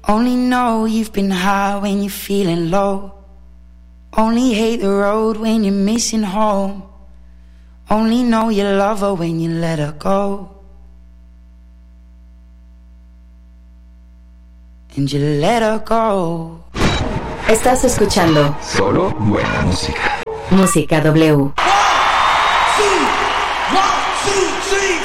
Only know you've been high when you're feeling low. Only hate the road when you're missing home. Only know you love her when you let her go. And you let her go. Estás escuchando solo buena música. Música W. 1, 2, 3,